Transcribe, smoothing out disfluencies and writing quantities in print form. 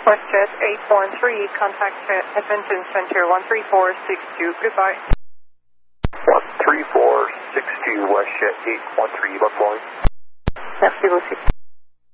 WestJet 813, contact Edmonton Center 13462. Goodbye. 13462, WestJet 813, bonne soirée. Merci, vous aussi.